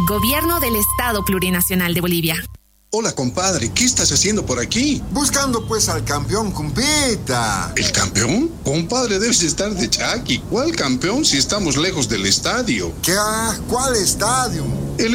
Gobierno del Estado Plurinacional de Bolivia. Hola, compadre, ¿qué estás haciendo por aquí? Buscando pues al campeón, compita. ¿El campeón? Compadre, debes estar de chaki. ¿Cuál campeón si estamos lejos del estadio? ¿Qué? ¿Cuál estadio? El